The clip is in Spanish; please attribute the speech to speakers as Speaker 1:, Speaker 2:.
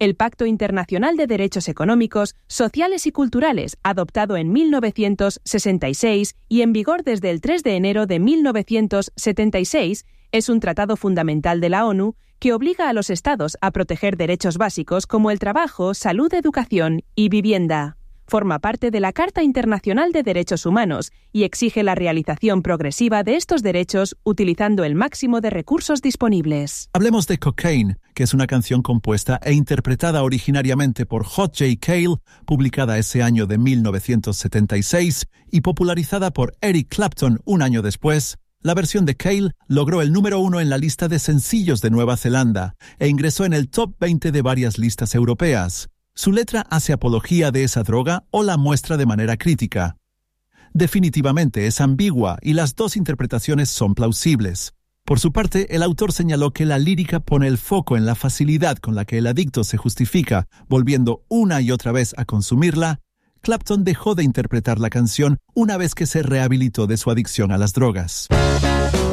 Speaker 1: El Pacto Internacional de Derechos Económicos, Sociales y Culturales, adoptado en 1966 y en vigor desde el 3 de enero de 1976, es un tratado fundamental de la ONU que obliga a los Estados a proteger derechos básicos como el trabajo, salud, educación y vivienda. Forma parte de la Carta Internacional de Derechos Humanos y exige la realización progresiva de estos derechos utilizando el máximo de recursos disponibles.
Speaker 2: Hablemos de Cocaine, que es una canción compuesta e interpretada originariamente por Hot J. Cale, publicada ese año de 1976 y popularizada por Eric Clapton un año después. La versión de Cale logró el número 1 en la lista de sencillos de Nueva Zelanda e ingresó en el top 20 de varias listas europeas. Su letra hace apología de esa droga o la muestra de manera crítica. Definitivamente es ambigua y las dos interpretaciones son plausibles. Por su parte, el autor señaló que la lírica pone el foco en la facilidad con la que el adicto se justifica, volviendo una y otra vez a consumirla. Clapton dejó de interpretar la canción una vez que se rehabilitó de su adicción a las drogas.